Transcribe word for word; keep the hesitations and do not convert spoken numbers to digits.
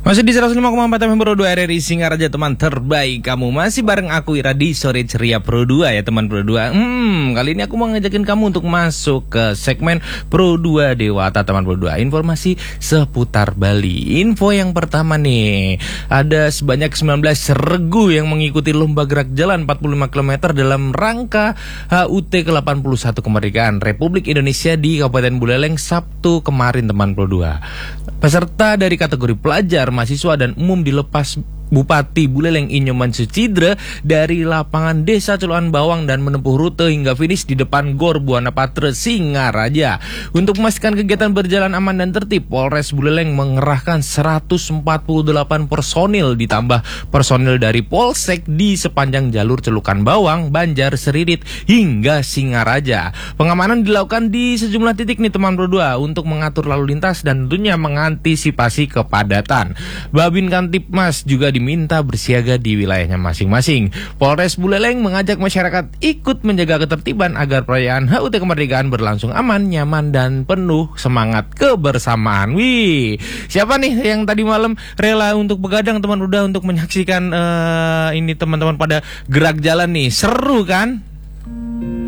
Masih di seratus lima koma empat F M Pro dua R R I Singaraja, teman terbaik kamu. Masih bareng aku Ira di Sore Ceria Pro dua ya teman Pro dua. Hmm, kali ini aku mau ngajakin kamu untuk masuk ke segmen Pro dua Dewata teman Pro dua. Informasi seputar Bali. Info yang pertama nih, ada sebanyak sembilan belas regu yang mengikuti lomba gerak jalan empat puluh lima kilometer dalam rangka H U T ke delapan puluh satu kemerdekaan Republik Indonesia di Kabupaten Buleleng Sabtu kemarin teman Pro dua. Peserta dari kategori pelajar, mahasiswa dan umum dilepas Bupati Buleleng Inyoman Sucidre dari lapangan Desa Celuan Bawang dan menempuh rute hingga finish di depan Gor Buana Patra Singaraja. Untuk memastikan kegiatan berjalan aman dan tertib, Polres Buleleng mengerahkan seratus empat puluh delapan personil ditambah personil dari Polsek di sepanjang jalur Celukan Bawang, Banjar, Seririt hingga Singaraja. Pengamanan dilakukan di sejumlah titik nih teman Pro dua untuk mengatur lalu lintas dan tentunya mengantisipasi kepadatan. Babin Kantipmas juga diminta bersiaga di wilayahnya masing-masing. Polres Buleleng mengajak masyarakat ikut menjaga ketertiban agar perayaan H U T kemerdekaan berlangsung aman, nyaman dan penuh semangat kebersamaan. Wih, siapa nih yang tadi malam rela untuk begadang teman udah untuk menyaksikan uh, ini teman-teman pada gerak jalan nih? Seru kan?